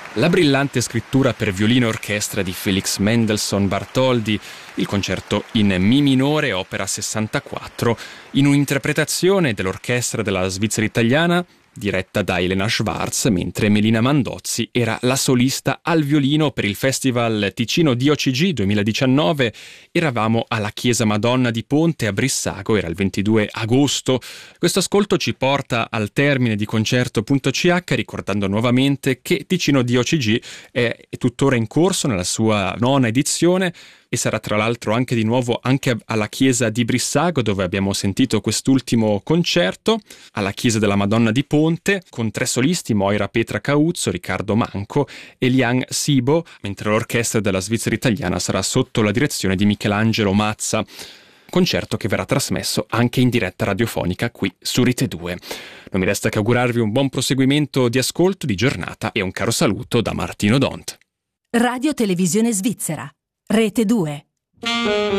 La brillante scrittura per violino e orchestra di Felix Mendelssohn Bartholdy, il concerto in Mi minore, opera 64, in un'interpretazione dell'orchestra della Svizzera italiana diretta da Elena Schwarz, mentre Melina Mandozzi era la solista al violino per il Festival Ticino DOCG 2019. Eravamo alla Chiesa Madonna di Ponte a Brissago, era il 22 agosto. Questo ascolto ci porta al termine di Concerto.ch, ricordando nuovamente che Ticino DOCG è tuttora in corso nella sua 9ª edizione e sarà tra l'altro anche di nuovo anche alla Chiesa di Brissago, dove abbiamo sentito quest'ultimo concerto, alla Chiesa della Madonna di Ponte, con 3 solisti: Moira Petra Cauzzo, Riccardo Manco e Liang Sibo, mentre l'orchestra della Svizzera italiana sarà sotto la direzione di Michelangelo Mazza. Concerto che verrà trasmesso anche in diretta radiofonica qui su Rete 2. Non mi resta che augurarvi un buon proseguimento di ascolto, di giornata, e un caro saluto da Martino Dont. Radio Televisione Svizzera, Rete 2.